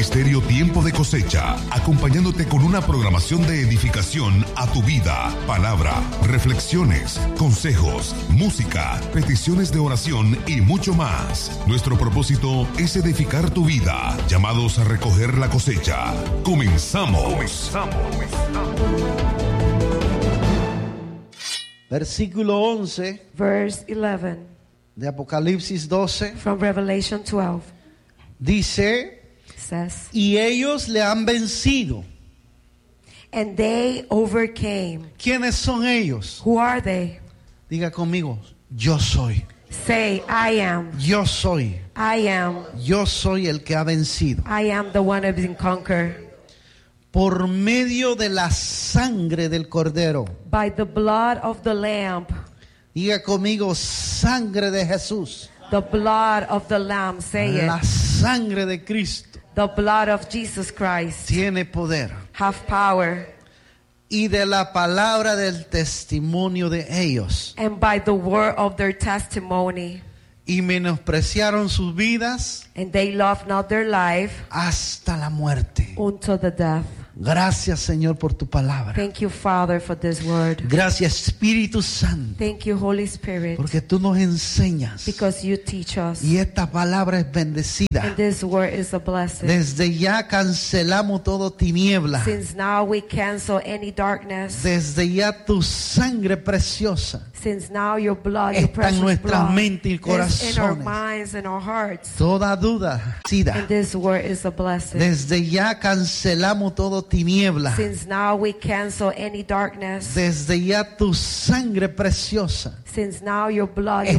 Ministerio Tiempo de Cosecha, acompañándote con una programación de edificación a tu vida, palabra, reflexiones, consejos, música, peticiones de oración y mucho más. Nuestro propósito es edificar tu vida, llamados a recoger la cosecha. Comenzamos. Versículo 11 Verse 11 de Apocalipsis 12 from Revelation 12 dice: says, y ellos le han vencido. and they overcame. ¿Quiénes son ellos? Who are they? Diga conmigo: yo soy. Say, I am. Yo soy. I am. Yo soy el que ha vencido. I am the one who has been conquered. Por medio de la sangre del Cordero. By the blood of the Lamb. Diga conmigo: sangre de Jesús. The blood of the Lamb. Say La it. sangre de Cristo The blood of Jesus Christ tiene poder. have power. Y de la palabra del testimonio de ellos. And by the word of their testimony. Y menospreciaron sus vidas And they loved not their life hasta la muerte. unto the death. Gracias, Señor, por tu palabra. Thank you, Father, for this word. Gracias, Espíritu Santo, Thank you, Holy Spirit, porque tú nos enseñas. because you teach us. Y esta palabra es bendecida. And this word is a blessing. Desde ya cancelamos todo tiniebla. Since now we cancel any darkness. Desde ya tu sangre preciosa Since now your blood, your está en precious nuestras blood, mentes y is in our corazones. minds and our hearts. Toda duda, sida. And this word is a blessing. Desde ya cancelamos todo tiniebla. Since now we cancel any darkness. Desde ya tu sangre preciosa Since now your blood, your